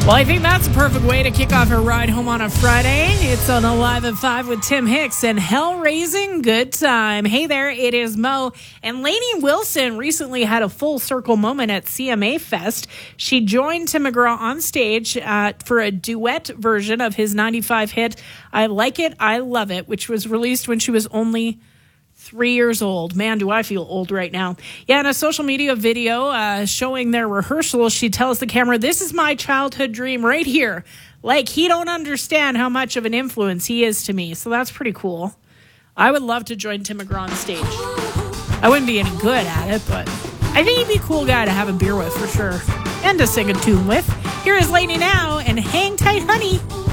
Well, I think that's a perfect way to kick off our ride home on a Friday. It's on Alive at 5 with Tim Hicks and Hell-Raising Good Time. Hey there, it is Mo. And Lainey Wilson recently had a full circle moment at CMA Fest. She joined Tim McGraw on stage for a duet version of his 95 hit, I Like It, I Love It, which was released when she was only 3 years old. Man, do I feel old right now. Yeah, in a social media video showing their rehearsal, she tells the camera, "This is my childhood dream right here. Like, he don't understand how much of an influence he is to me." So that's pretty cool. I would love to join Tim McGraw on stage. I wouldn't be any good at it, but I think he'd be a cool guy to have a beer with for sure. And to sing a tune with. Here is Lainey now and Hang Tight Honey.